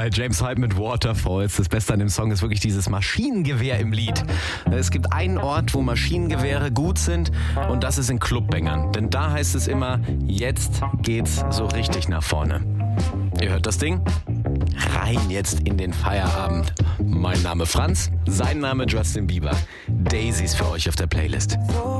Alright, James Hype mit Waterfalls. Das Beste an dem Song ist wirklich dieses Maschinengewehr im Lied. Es gibt einen Ort, wo Maschinengewehre gut sind und das ist in Clubbängern. Denn da heißt es immer, jetzt geht's so richtig nach vorne. Ihr hört das Ding? Rein jetzt in den Feierabend. Mein Name Franz, sein Name Justin Bieber. Daisies für euch auf der Playlist.